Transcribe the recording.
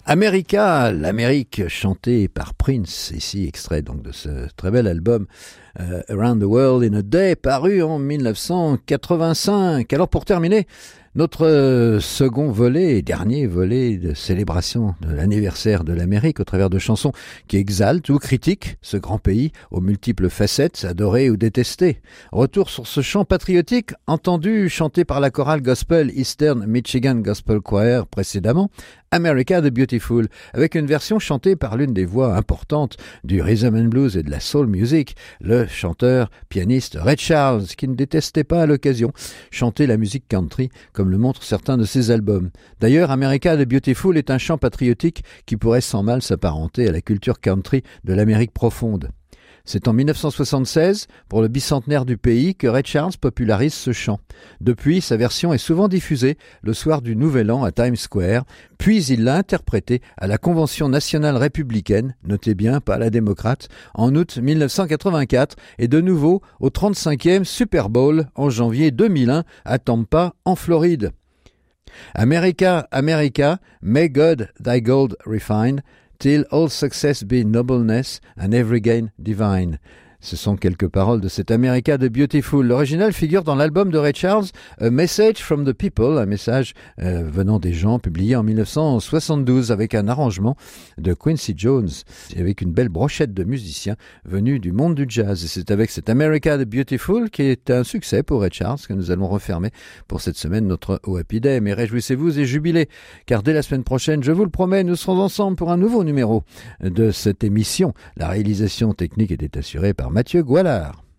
America, l'Amérique chantée par Prince, ici extrait donc de ce très bel album Around the World in a Day, paru en 1985. Alors pour terminer, notre second volet et dernier volet de célébration de l'anniversaire de l'Amérique au travers de chansons qui exaltent ou critiquent ce grand pays aux multiples facettes, adorées ou détestées. Retour sur ce chant patriotique entendu chanté par la chorale gospel Eastern Michigan Gospel Choir précédemment, America the Beautiful, avec une version chantée par l'une des voix importantes du rhythm and blues et de la soul music, le chanteur, pianiste Ray Charles, qui ne détestait pas à l'occasion chanter la musique country, comme le montrent certains de ses albums. D'ailleurs, America the Beautiful est un chant patriotique qui pourrait sans mal s'apparenter à la culture country de l'Amérique profonde. C'est en 1976, pour le bicentenaire du pays, que Ray Charles popularise ce chant. Depuis, sa version est souvent diffusée le soir du Nouvel An à Times Square, puis il l'a interprétée à la Convention nationale républicaine, notez bien, pas la démocrate, en août 1984, et de nouveau au 35e Super Bowl en janvier 2001 à Tampa, en Floride. America, America, may God thy gold refine, till all success be nobleness and every gain divine. Ce sont quelques paroles de cet America the Beautiful. L'original figure dans l'album de Ray Charles, A Message from the People, un message venant des gens, publié en 1972 avec un arrangement de Quincy Jones, et avec une belle brochette de musiciens venus du monde du jazz. Et c'est avec cet America the Beautiful qui est un succès pour Ray Charles que nous allons refermer pour cette semaine notre Oh Happy Day. Mais réjouissez-vous et jubilez, car dès la semaine prochaine, je vous le promets, nous serons ensemble pour un nouveau numéro de cette émission. La réalisation technique était assurée par Mathieu Goualard.